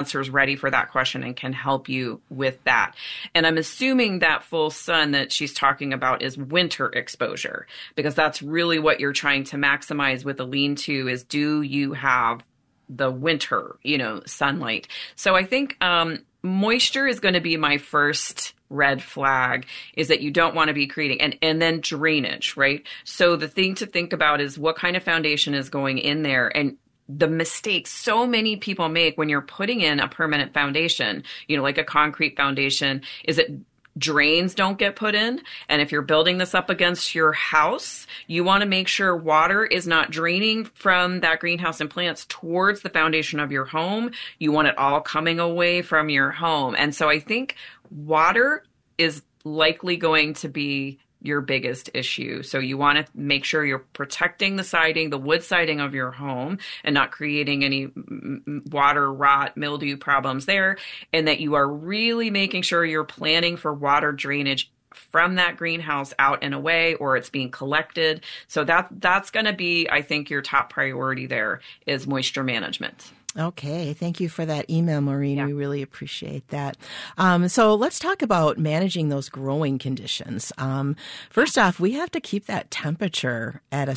answers ready for that question and can help you with that. And I'm assuming that full sun that she's talking about is winter exposure, because that's really what you're trying to maximize with a lean-to is, do you have the winter, sunlight? So I think moisture is going to be my first red flag, is that you don't want to be creating, and then drainage, right? So the thing to think about is what kind of foundation is going in there. And the mistake so many people make when you're putting in a permanent foundation, like a concrete foundation, is that drains don't get put in. And if you're building this up against your house, you want to make sure water is not draining from that greenhouse and plants towards the foundation of your home. You want it all coming away from your home. And so I think water is likely going to be your biggest issue. So you want to make sure you're protecting the siding, the wood siding of your home, and not creating any water rot, mildew problems there, and that you are really making sure you're planning for water drainage from that greenhouse out and away, or it's being collected. So that's going to be, I think, your top priority there is moisture management. Okay. Thank you for that email, Maureen. Yeah. We really appreciate that. So let's talk about managing those growing conditions. First off, we have to keep that temperature at in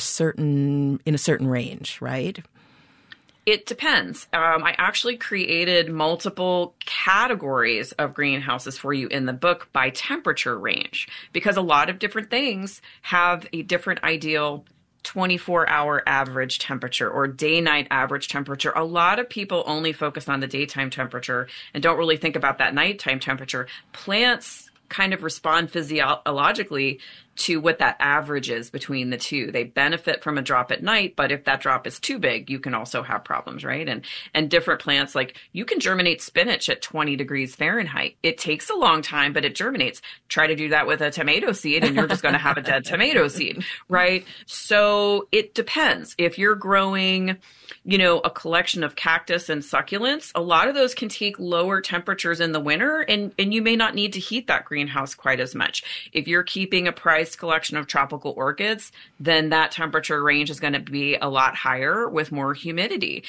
a certain range, right? It depends. I actually created multiple categories of greenhouses for you in the book by temperature range, because a lot of different things have a different ideal 24-hour average temperature or day-night average temperature. A lot of people only focus on the daytime temperature and don't really think about that nighttime temperature. Plants kind of respond physiologically to what that average is between the two. They benefit from a drop at night, but if that drop is too big, you can also have problems, right? And different plants, like you can germinate spinach at 20 degrees Fahrenheit. It takes a long time, but it germinates. Try to do that with a tomato seed and you're just going to have a dead tomato seed, right? So it depends. If you're growing, a collection of cactus and succulents, a lot of those can take lower temperatures in the winter, and you may not need to heat that greenhouse quite as much. If you're keeping a prized collection of tropical orchids, then that temperature range is going to be a lot higher with more humidity.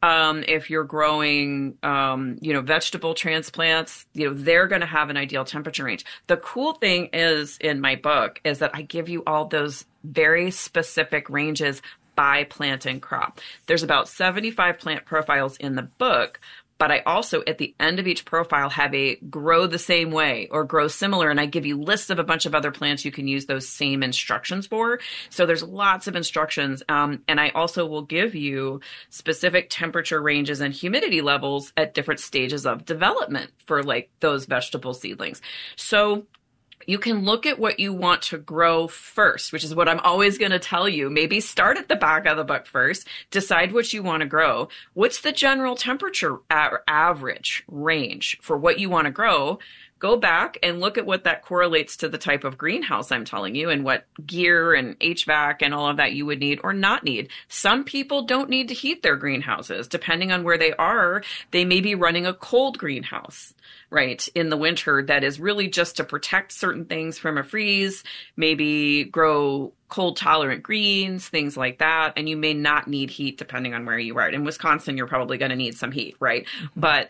If you're growing, vegetable transplants, they're going to have an ideal temperature range. The cool thing is in my book is that I give you all those very specific ranges by plant and crop. There's about 75 plant profiles in the book, but I also, at the end of each profile, have a grow the same way or grow similar, and I give you lists of a bunch of other plants you can use those same instructions for. So there's lots of instructions, and I also will give you specific temperature ranges and humidity levels at different stages of development for like those vegetable seedlings. So you can look at what you want to grow first, which is what I'm always going to tell you. Maybe start at the back of the book first, decide what you want to grow. What's the general temperature average range for what you want to grow? Go back and look at what that correlates to the type of greenhouse I'm telling you and what gear and HVAC and all of that you would need or not need. Some people don't need to heat their greenhouses. Depending on where they are, they may be running a cold greenhouse, right, in the winter that is really just to protect certain things from a freeze, maybe grow cold tolerant greens, things like that. And you may not need heat depending on where you are. In Wisconsin, you're probably going to need some heat, right? But,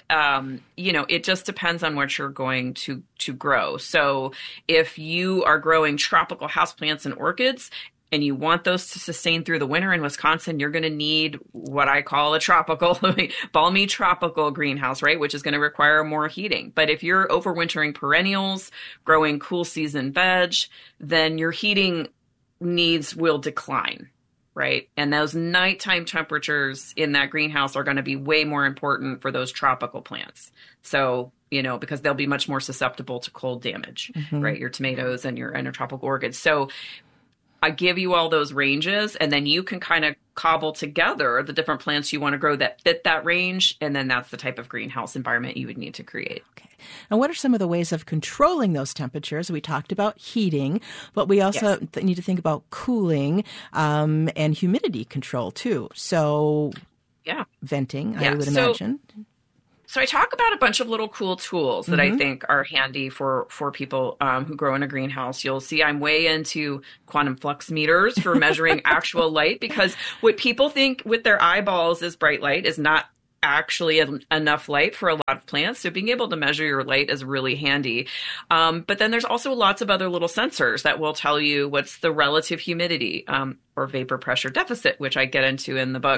it just depends on what you're going to grow. So if you are growing tropical houseplants and orchids, and you want those to sustain through the winter in Wisconsin, you're going to need what I call a tropical, balmy tropical greenhouse, right? Which is going to require more heating. But if you're overwintering perennials, growing cool season veg, then your heating needs will decline, right? And those nighttime temperatures in that greenhouse are going to be way more important for those tropical plants. So, because they'll be much more susceptible to cold damage, right? Your tomatoes and your tropical orchids. So I give you all those ranges, and then you can kind of cobble together the different plants you want to grow that fit that range. And then that's the type of greenhouse environment you would need to create. Okay. And what are some of the ways of controlling those temperatures? We talked about heating, but we also need to think about cooling and humidity control too. So venting, I would imagine. So I talk about a bunch of little cool tools that I think are handy for people who grow in a greenhouse. You'll see I'm way into quantum flux meters for measuring actual light, because what people think with their eyeballs is bright light is not actually enough light for a lot of plants. So being able to measure your light is really handy. But then there's also lots of other little sensors that will tell you what's the relative humidity, or vapor pressure deficit, which I get into in the book.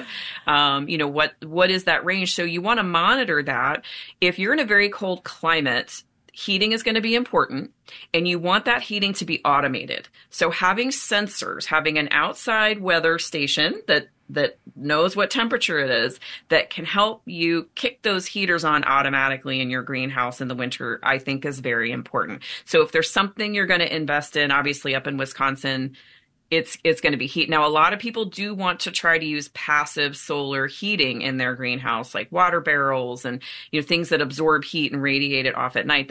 What is that range? So you want to monitor that. If you're in a very cold climate, heating is going to be important, and you want that heating to be automated. So having sensors, having an outside weather station that knows what temperature it is, that can help you kick those heaters on automatically in your greenhouse in the winter, I think is very important. So if there's something you're going to invest in, obviously up in Wisconsin, it's going to be heat. Now, a lot of people do want to try to use passive solar heating in their greenhouse, like water barrels and things that absorb heat and radiate it off at night.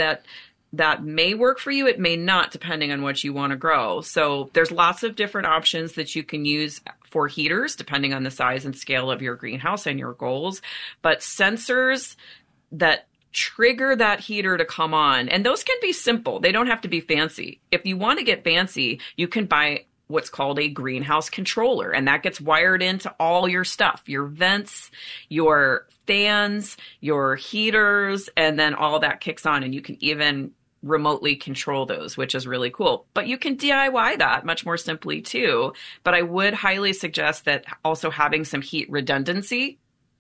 That may work for you. It may not, depending on what you want to grow. So there's lots of different options that you can use for heaters, depending on the size and scale of your greenhouse and your goals. But sensors that trigger that heater to come on, and those can be simple. They don't have to be fancy. If you want to get fancy, you can buy what's called a greenhouse controller, and that gets wired into all your stuff, your vents, your fans, your heaters, and then all that kicks on, and you can even remotely control those, which is really cool. But you can DIY that much more simply too. But I would highly suggest that also having some heat redundancy.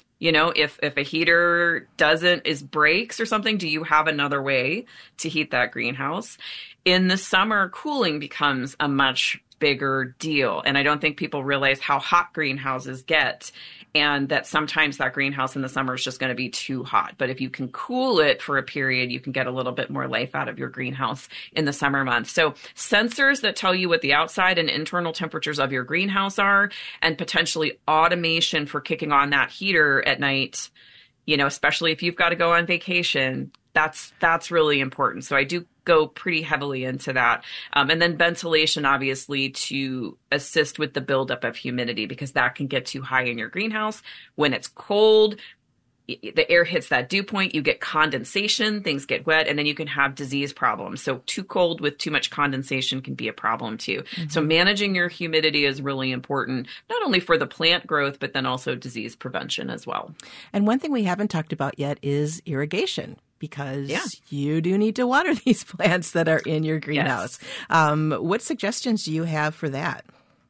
If a heater breaks or something, do you have another way to heat that greenhouse? In the summer, cooling becomes a much bigger deal. And I don't think people realize how hot greenhouses get, and that sometimes that greenhouse in the summer is just going to be too hot. But if you can cool it for a period, you can get a little bit more life out of your greenhouse in the summer months. So sensors that tell you what the outside and internal temperatures of your greenhouse are, and potentially automation for kicking on that heater at night, especially if you've got to go on vacation, that's really important. So I do go pretty heavily into that. And then ventilation, obviously, to assist with the buildup of humidity, because that can get too high in your greenhouse. When it's cold, the air hits that dew point, you get condensation, things get wet, and then you can have disease problems. So too cold with too much condensation can be a problem too. Mm-hmm. So managing your humidity is really important, not only for the plant growth, but then also disease prevention as well. And one thing we haven't talked about yet is irrigation, because you do need to water these plants that are in your greenhouse. Yes. What suggestions do you have for that?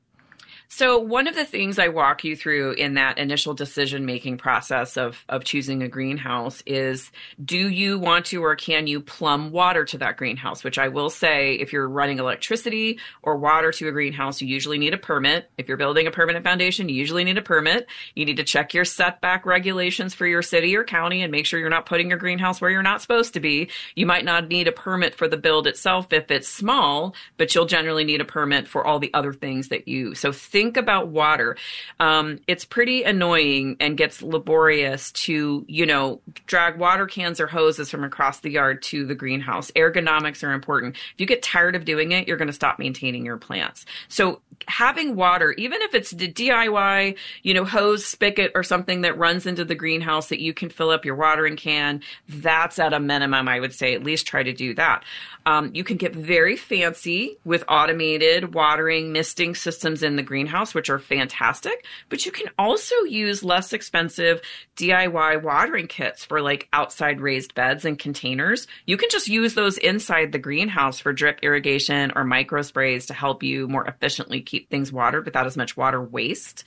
So one of the things I walk you through in that initial decision-making process of choosing a greenhouse is, do you want to or can you plumb water to that greenhouse? Which I will say, if you're running electricity or water to a greenhouse, you usually need a permit. If you're building a permanent foundation, you usually need a permit. You need to check your setback regulations for your city or county and make sure you're not putting your greenhouse where you're not supposed to be. You might not need a permit for the build itself if it's small, but you'll generally need a permit for all the other things that so think about water. It's pretty annoying and gets laborious to, drag water cans or hoses from across the yard to the greenhouse. Ergonomics are important. If you get tired of doing it, you're going to stop maintaining your plants. So having water, even if it's the DIY, hose spigot or something that runs into the greenhouse that you can fill up your watering can, that's at a minimum, I would say. At least try to do that. You can get very fancy with automated watering, misting systems in the greenhouse, which are fantastic. But you can also use less expensive DIY watering kits for like outside raised beds and containers. You can just use those inside the greenhouse for drip irrigation or micro sprays to help you more efficiently keep things watered without as much water waste.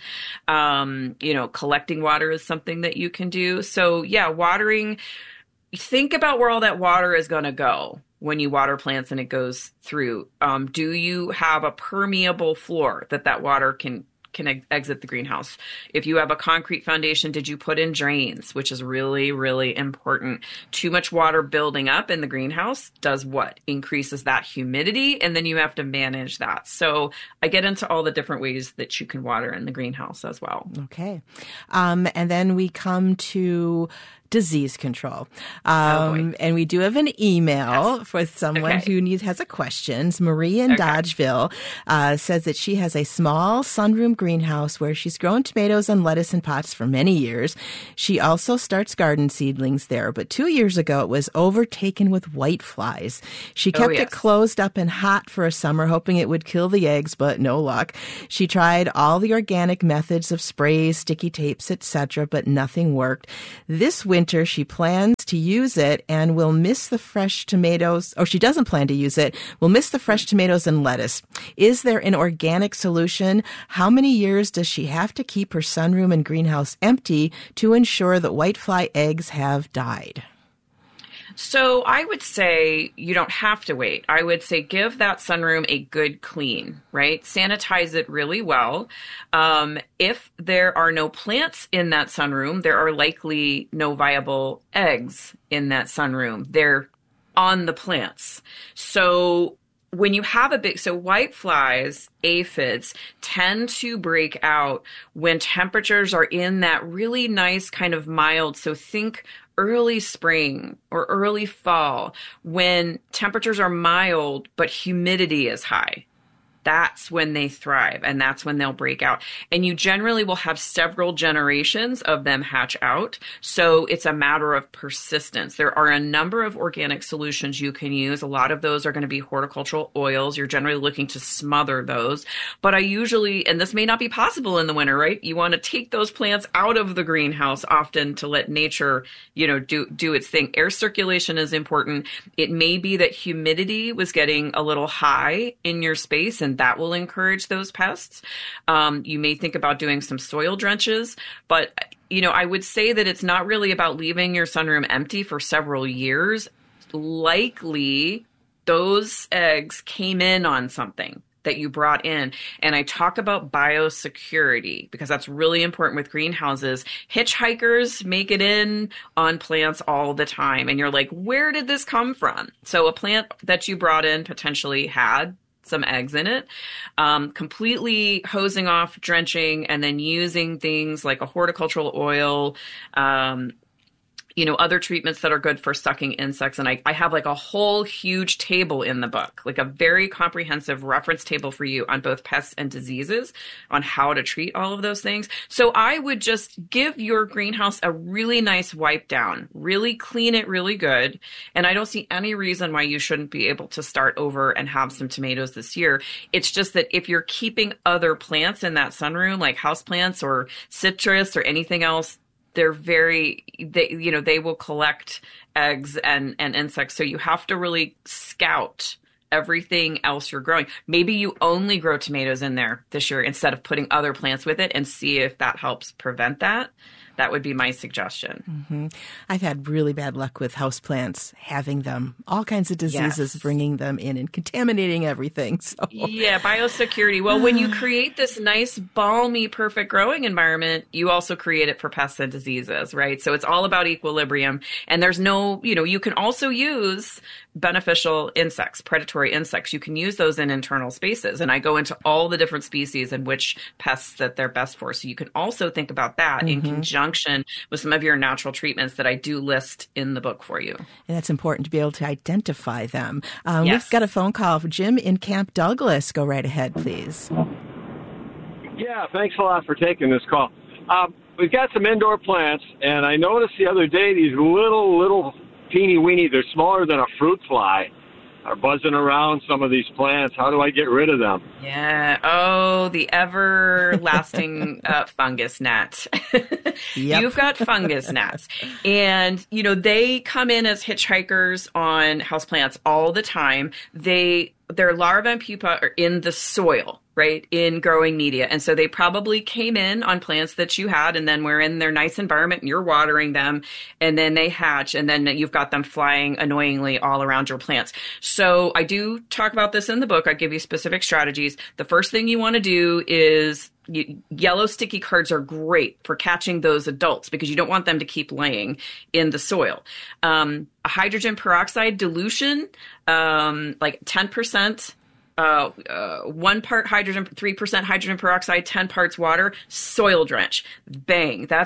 Collecting water is something that you can do. So yeah, watering, think about where all that water is going to go when you water plants and it goes through. Do you have a permeable floor that water can exit the greenhouse? If you have a concrete foundation, did you put in drains, which is really, really important? Too much water building up in the greenhouse does what? Increases that humidity, and then you have to manage that. So I get into all the different ways that you can water in the greenhouse as well. Okay. And then we come to disease control. And we do have an email for someone who has a question. Marie in Dodgeville says that she has a small sunroom greenhouse where she's grown tomatoes and lettuce in pots for many years. She also starts garden seedlings there, but 2 years ago it was overtaken with white flies. She kept it closed up and hot for a summer, hoping it would kill the eggs, but no luck. She tried all the organic methods of sprays, sticky tapes, etc., but nothing worked. This winter, she plans to use it and will miss the fresh tomatoes, or she doesn't plan to use it, will miss the fresh tomatoes and lettuce. Is there an organic solution? How many years does she have to keep her sunroom and greenhouse empty to ensure that whitefly eggs have died? So I would say you don't have to wait. I would say give that sunroom a good clean, right? Sanitize it really well. If there are no plants in that sunroom, there are likely no viable eggs in that sunroom. They're on the plants. So when you have white flies, aphids, tend to break out when temperatures are in that really nice kind of mild. So think early spring or early fall, when temperatures are mild but humidity is high. That's when they thrive, and that's when they'll break out. And you generally will have several generations of them hatch out. So it's a matter of persistence. There are a number of organic solutions you can use. A lot of those are going to be horticultural oils. You're generally looking to smother those. But I usually, and this may not be possible in the winter, right? You want to take those plants out of the greenhouse often to let nature, do its thing. Air circulation is important. It may be that humidity was getting a little high in your space, and that will encourage those pests. You may think about doing some soil drenches, but I would say that it's not really about leaving your sunroom empty for several years. Likely those eggs came in on something that you brought in. And I talk about biosecurity because that's really important with greenhouses. Hitchhikers make it in on plants all the time. And you're like, where did this come from? So a plant that you brought in potentially had some eggs in it. Completely hosing off, drenching, and then using things like a horticultural oil, other treatments that are good for sucking insects. And I have like a whole huge table in the book, like a very comprehensive reference table for you on both pests and diseases on how to treat all of those things. So I would just give your greenhouse a really nice wipe down, really clean it really good. And I don't see any reason why you shouldn't be able to start over and have some tomatoes this year. It's just that if you're keeping other plants in that sunroom, like houseplants or citrus or anything else, they will collect eggs and insects. So you have to really scout everything else you're growing. Maybe you only grow tomatoes in there this year instead of putting other plants with it, and see if that helps prevent that. That would be my suggestion. Mm-hmm. I've had really bad luck with houseplants, having them, all kinds of diseases, bringing them in and contaminating everything. So. Yeah, biosecurity. Well, when you create this nice, balmy, perfect growing environment, you also create it for pests and diseases, right? So it's all about equilibrium. And there's no, you can also use beneficial insects, predatory insects. You can use those in internal spaces. And I go into all the different species and which pests that they're best for. So you can also think about that in conjunction with some of your natural treatments that I do list in the book for you. And that's important to be able to identify them. We've got a phone call for Jim in Camp Douglas. Go right ahead, please. Yeah, thanks a lot for taking this call. We've got some indoor plants, and I noticed the other day these little teeny weeny, they're smaller than a fruit fly, are buzzing around some of these plants. How do I get rid of them? Yeah. Oh, the everlasting fungus gnat. Yep. You've got fungus gnats. And, they come in as hitchhikers on houseplants all the time. Their larvae and pupa are in the soil, right, in growing media. And so they probably came in on plants that you had, and then we're in their nice environment and you're watering them, and then they hatch, and then you've got them flying annoyingly all around your plants. So I do talk about this in the book. I give you specific strategies. The first thing you want to do is yellow sticky cards are great for catching those adults because you don't want them to keep laying in the soil. A hydrogen peroxide dilution, like 10%, 1 part hydrogen, 3% hydrogen peroxide, 10 parts water, soil drench. Bang. That's my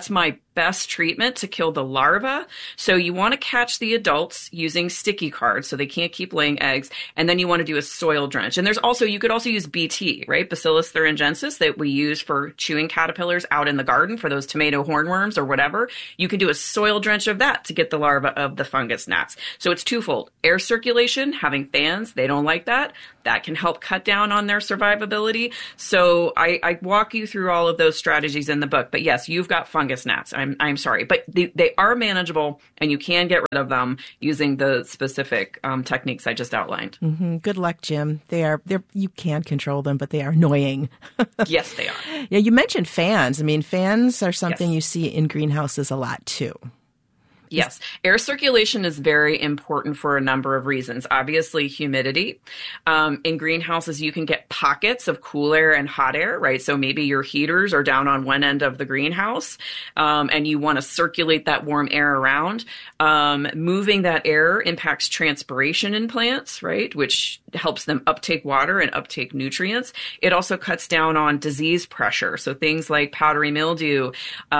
best treatment to kill the larva. So you want to catch the adults using sticky cards so they can't keep laying eggs. And then you want to do a soil drench. And you could also use BT, right? Bacillus thuringiensis that we use for chewing caterpillars out in the garden for those tomato hornworms or whatever. You can do a soil drench of that to get the larva of the fungus gnats. So it's twofold. Air circulation, having fans, they don't like that. That can help cut down on their survivability. So I walk you through all of those strategies in the book. But yes, you've got fungus gnats. I'm sorry, but they are manageable, and you can get rid of them using the specific techniques I just outlined. Mm-hmm. Good luck, Jim. You can control them, but they are annoying. Yes, they are. Yeah, you mentioned fans. I mean, fans are something you see in greenhouses a lot too. Yes. Air circulation is very important for a number of reasons. Obviously, humidity. In greenhouses, you can get pockets of cool air and hot air, right? So maybe your heaters are down on one end of the greenhouse, and you want to circulate that warm air around. Moving that air impacts transpiration in plants, right? Which helps them uptake water and uptake nutrients. It also cuts down on disease pressure. So things like powdery mildew,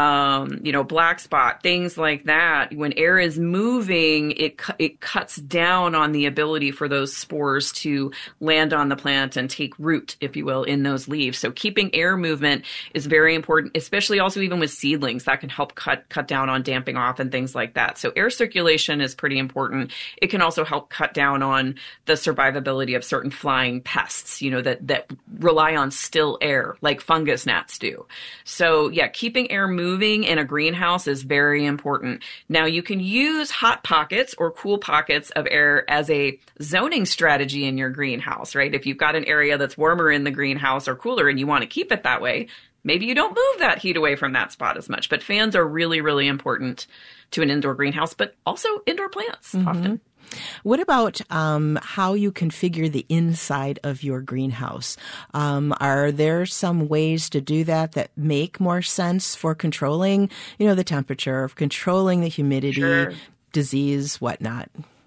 black spot, things like that. When air is moving, it cuts down on the ability for those spores to land on the plant and take root, if you will, in those leaves. So keeping air movement is very important, especially also even with seedlings. That can help cut down on damping off and things like that. So air circulation is pretty important. It can also help cut down on the survivability of certain flying pests, that rely on still air, like fungus gnats do. So yeah, keeping air moving in a greenhouse is very important. Now, you can use hot pockets or cool pockets of air as a zoning strategy in your greenhouse, right? If you've got an area that's warmer in the greenhouse or cooler and you want to keep it that way, maybe you don't move that heat away from that spot as much. But fans are really, really important to an indoor greenhouse, but also indoor plants often. What about how you configure the inside of your greenhouse? Are there some ways to do that make more sense for controlling, the temperature, controlling the humidity, disease, whatnot?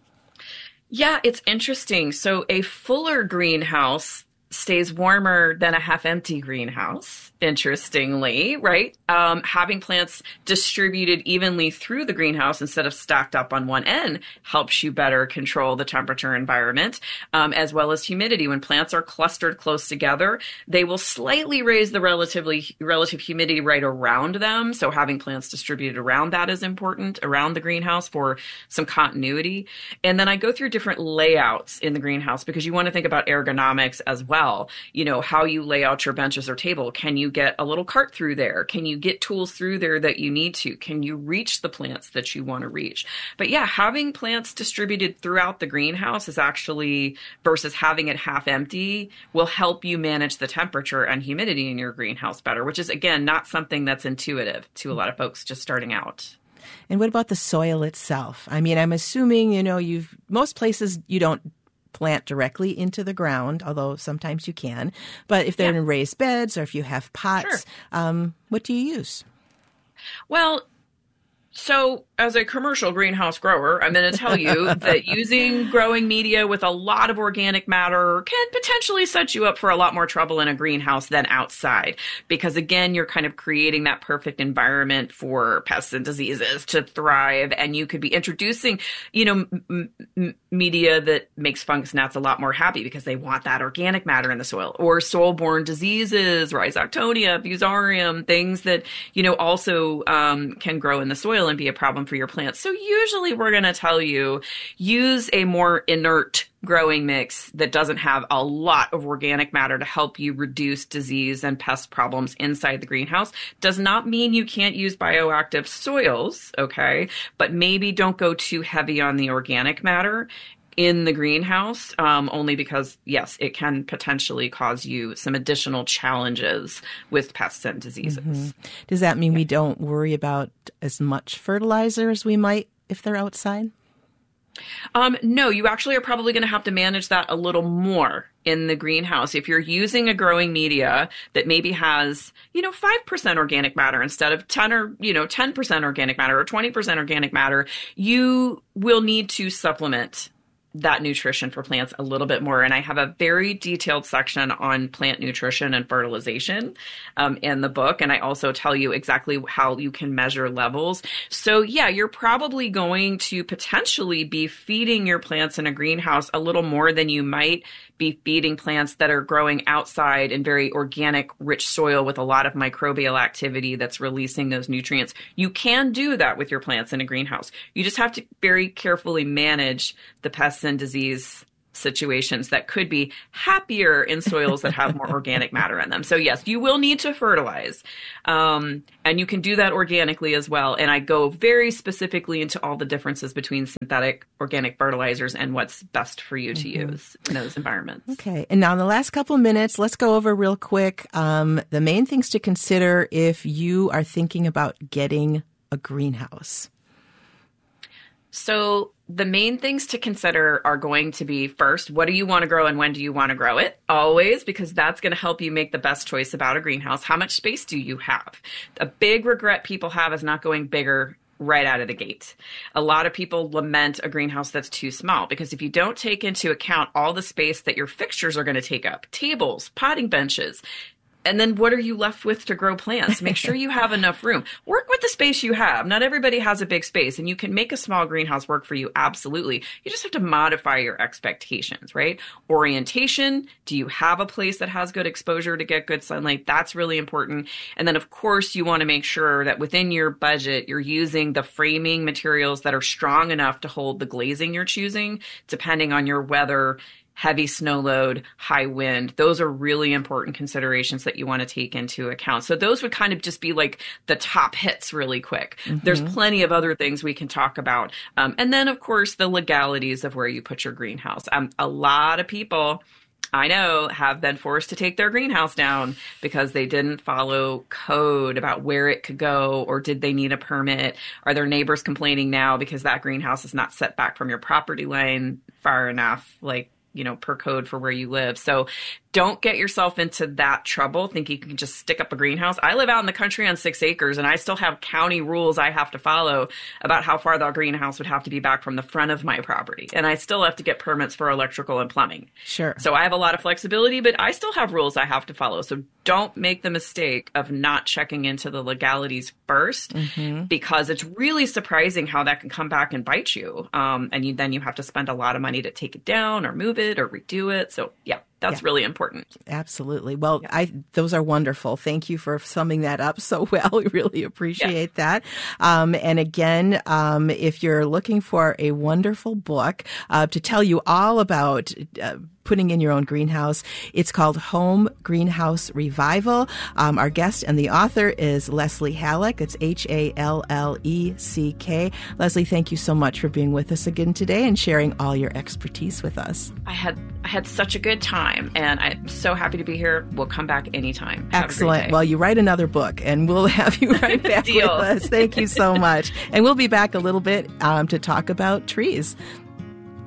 Yeah, it's interesting. So a fuller greenhouse stays warmer than a half-empty greenhouse, interestingly, right? Having plants distributed evenly through the greenhouse instead of stacked up on one end helps you better control the temperature environment, as well as humidity. When plants are clustered close together, they will slightly raise the relative humidity right around them. So having plants distributed around that is important, around the greenhouse, for some continuity. And then I go through different layouts in the greenhouse because you want to think about ergonomics as well. How you lay out your benches or table. Can you get a little cart through there? Can you get tools through there that you need to? Can you reach the plants that you want to reach? But yeah, having plants distributed throughout the greenhouse is actually, versus having it half empty, will help you manage the temperature and humidity in your greenhouse better, which is, again, not something that's intuitive to a lot of folks just starting out. And what about the soil itself? I mean, I'm assuming, most places you don't plant directly into the ground, although sometimes you can. But if they're in raised beds or if you have pots, what do you use? Well, so as a commercial greenhouse grower, I'm going to tell you that using growing media with a lot of organic matter can potentially set you up for a lot more trouble in a greenhouse than outside. Because again, you're kind of creating that perfect environment for pests and diseases to thrive. And you could be introducing, media that makes fungus gnats a lot more happy because they want that organic matter in the soil, or soil-borne diseases, Rhizoctonia, Fusarium, things that, also can grow in the soil and be a problem for your plants. So usually we're going to tell you, use a more inert growing mix that doesn't have a lot of organic matter to help you reduce disease and pest problems inside the greenhouse. Does not mean you can't use bioactive soils, okay? But maybe don't go too heavy on the organic matter in the greenhouse, only because, yes, it can potentially cause you some additional challenges with pests and diseases. Mm-hmm. Does that mean we don't worry about as much fertilizer as we might if they're outside? No, you actually are probably going to have to manage that a little more in the greenhouse. If you're using a growing media that maybe has, 5% organic matter instead of 10% organic matter or 20% organic matter, you will need to supplement that nutrition for plants a little bit more. And I have a very detailed section on plant nutrition and fertilization in the book. And I also tell you exactly how you can measure levels. So yeah, you're probably going to potentially be feeding your plants in a greenhouse a little more than you might be feeding plants that are growing outside in very organic, rich soil with a lot of microbial activity that's releasing those nutrients. You can do that with your plants in a greenhouse. You just have to very carefully manage the pests and disease situations that could be happier in soils that have more organic matter in them. So yes, you will need to fertilize. And you can do that organically as well. And I go very specifically into all the differences between synthetic organic fertilizers and what's best for you to use in those environments. Okay. And now in the last couple of minutes, let's go over real quick the main things to consider if you are thinking about getting a greenhouse. So the main things to consider are going to be, first, what do you want to grow and when do you want to grow it? Always, because that's going to help you make the best choice about a greenhouse. How much space do you have? A big regret people have is not going bigger right out of the gate. A lot of people lament a greenhouse that's too small because if you don't take into account all the space that your fixtures are going to take up, tables, potting benches, and then what are you left with to grow plants? Make sure you have enough room. Work with the space you have. Not everybody has a big space, and you can make a small greenhouse work for you. Absolutely. You just have to modify your expectations, right? Orientation. Do you have a place that has good exposure to get good sunlight? That's really important. And then, of course, you want to make sure that within your budget, you're using the framing materials that are strong enough to hold the glazing you're choosing, depending on your weather, heavy snow load, high wind. Those are really important considerations that you want to take into account. So those would kind of just be like the top hits really quick. There's plenty of other things we can talk about. And then, of course, the legalities of where you put your greenhouse. A lot of people I know have been forced to take their greenhouse down because they didn't follow code about where it could go, or did they need a permit? Are their neighbors complaining now because that greenhouse is not set back from your property line far enough, like, per code for where you live. So don't get yourself into that trouble thinking you can just stick up a greenhouse. I live out in the country on 6 acres, and I still have county rules I have to follow about how far that greenhouse would have to be back from the front of my property. And I still have to get permits for electrical and plumbing. Sure. So I have a lot of flexibility, but I still have rules I have to follow. So don't make the mistake of not checking into the legalities first, because it's really surprising how that can come back and bite you. And then you have to spend a lot of money to take it down or move it or redo it. So yeah. That's really important. Absolutely. Well, those are wonderful. Thank you for summing that up so well. We really appreciate that. And again, if you're looking for a wonderful book to tell you all about putting in your own greenhouse, it's called Home Greenhouse Revival. Our guest and the author is Leslie Halleck. It's Halleck. Leslie, thank you so much for being with us again today and sharing all your expertise with us. I had such a good time, and I'm so happy to be here. We'll come back anytime. Excellent. Well, you write another book, and we'll have you right back with us. Thank you so much. And we'll be back a little bit to talk about trees.